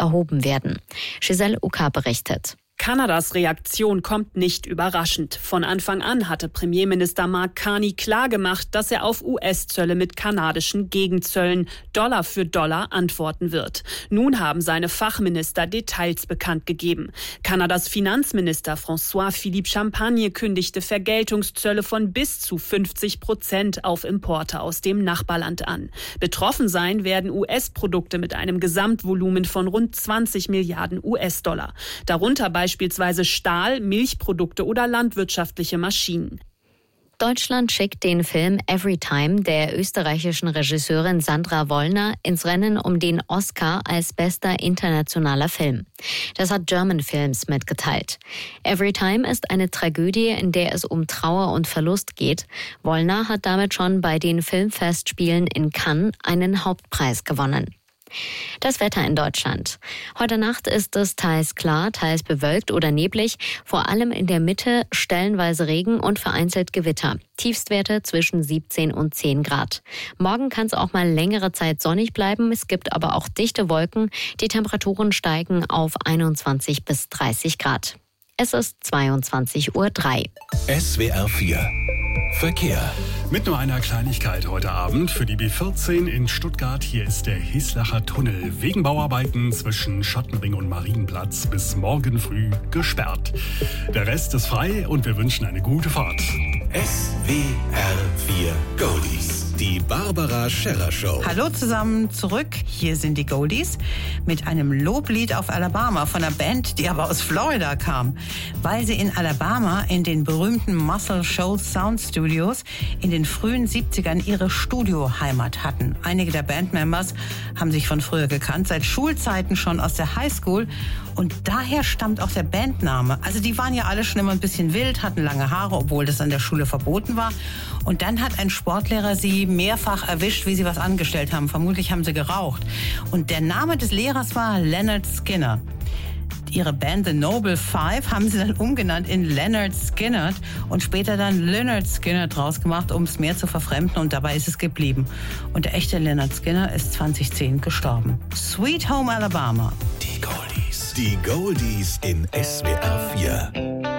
erhoben werden. Giselle Uka berichtet. Kanadas Reaktion kommt nicht überraschend. Von Anfang an hatte Premierminister Mark Carney klargemacht, dass er auf US-Zölle mit kanadischen Gegenzöllen Dollar für Dollar antworten wird. Nun haben seine Fachminister Details bekannt gegeben. Kanadas Finanzminister François-Philippe Champagne kündigte Vergeltungszölle von bis zu 50% auf Importe aus dem Nachbarland an. Betroffen sein werden US-Produkte mit einem Gesamtvolumen von rund 20 Milliarden US-Dollar. Darunter beispielsweise Stahl, Milchprodukte oder landwirtschaftliche Maschinen. Deutschland schickt den Film Everytime der österreichischen Regisseurin Sandra Wollner ins Rennen um den Oscar als bester internationaler Film. Das hat German Films mitgeteilt. Everytime ist eine Tragödie, in der es um Trauer und Verlust geht. Wollner hat damit schon bei den Filmfestspielen in Cannes einen Hauptpreis gewonnen. Das Wetter in Deutschland. Heute Nacht ist es teils klar, teils bewölkt oder neblig. Vor allem in der Mitte stellenweise Regen und vereinzelt Gewitter. Tiefstwerte zwischen 17 und 10 Grad. Morgen kann es auch mal längere Zeit sonnig bleiben. Es gibt aber auch dichte Wolken. Die Temperaturen steigen auf 21 bis 30 Grad. Es ist 22:03 Uhr. SWR 4 Verkehr. Mit nur einer Kleinigkeit heute Abend für die B14 in Stuttgart. Hier ist der Hislacher Tunnel wegen Bauarbeiten zwischen Schottenring und Marienplatz bis morgen früh gesperrt. Der Rest ist frei und wir wünschen eine gute Fahrt. SWR 4 Goldies. Die Barbara Scherrer Show. Hallo zusammen zurück. Hier sind die Goldies mit einem Loblied auf Alabama von einer Band, die aber aus Florida kam. Weil sie in Alabama in den berühmten Muscle Shoals Sound Studios in den frühen 70ern ihre Studioheimat hatten. Einige der Bandmembers haben sich von früher gekannt, seit Schulzeiten schon aus der Highschool. Und daher stammt auch der Bandname. Also die waren ja alle schon immer ein bisschen wild, hatten lange Haare, obwohl das an der Schule verboten war. Und dann hat ein Sportlehrer sie mehrfach erwischt, wie sie was angestellt haben. Vermutlich haben sie geraucht. Und der Name des Lehrers war Lynyrd Skynyrd. Ihre Band The Noble Five haben sie dann umgenannt in Lynyrd Skynyrd und später dann Lynyrd Skynyrd draus gemacht, um es mehr zu verfremden, und dabei ist es geblieben. Und der echte Lynyrd Skynyrd ist 2010 gestorben. Sweet Home Alabama. Die Goldies. Die Goldies in SWR 4.